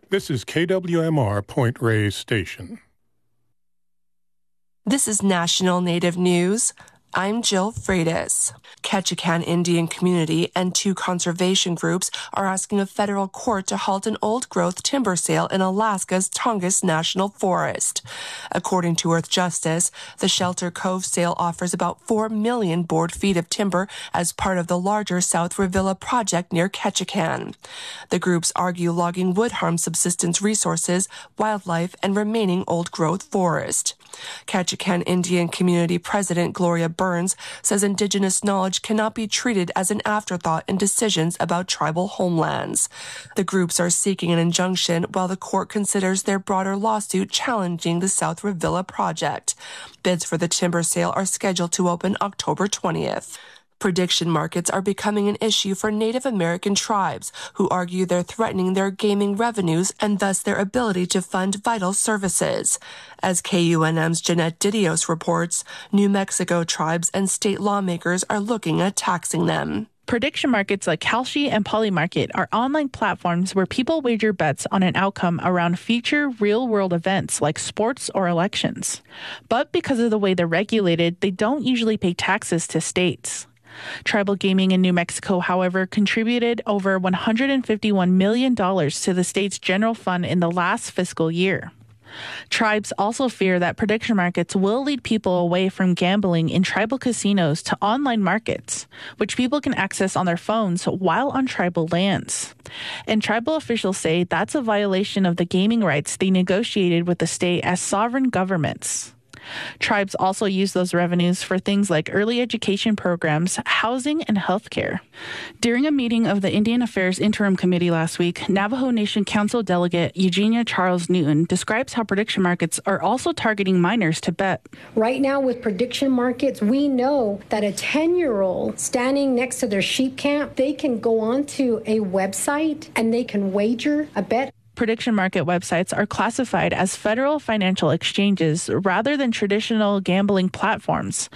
This is KWMR Point Reyes Station. This is National Native News. I'm Jill Freitas. Ketchikan Indian Community and 2 conservation groups are asking a federal court to halt an old-growth timber sale in Alaska's Tongass National Forest. According to Earth Justice, the Shelter Cove sale offers about 4 million board feet of timber as part of the larger South Revilla project near Ketchikan. The groups argue logging would harm subsistence resources, wildlife, and remaining old-growth forest. Ketchikan Indian Community President Gloria Burns says Indigenous knowledge cannot be treated as an afterthought in decisions about tribal homelands. The groups are seeking an injunction while the court considers their broader lawsuit challenging the South Revilla project. Bids for the timber sale are scheduled to open October 20th. Prediction markets are becoming an issue for Native American tribes who argue they're threatening their gaming revenues and thus their ability to fund vital services. As KUNM's Jeanette Didios reports, New Mexico tribes and state lawmakers are looking at taxing them. Prediction markets like Kalshi and Polymarket are online platforms where people wager bets on an outcome around future real-world events like sports or elections. But because of the way they're regulated, they don't usually pay taxes to states. Tribal gaming in New Mexico, however, contributed over $151 million to the state's general fund in the last fiscal year. Tribes also fear that prediction markets will lead people away from gambling in tribal casinos to online markets, which people can access on their phones while on tribal lands. And tribal officials say that's a violation of the gaming rights they negotiated with the state as sovereign governments. Tribes also use those revenues for things like early education programs, housing, and healthcare. During a meeting of the Indian Affairs Interim Committee last week, Navajo Nation Council Delegate Eugenia Charles Newton describes how prediction markets are also targeting minors to bet. Right now with prediction markets, we know that a 10-year-old standing next to their sheep camp, they can go onto a website and they can wager a bet. Prediction market websites are classified as federal financial exchanges rather than traditional gambling platforms,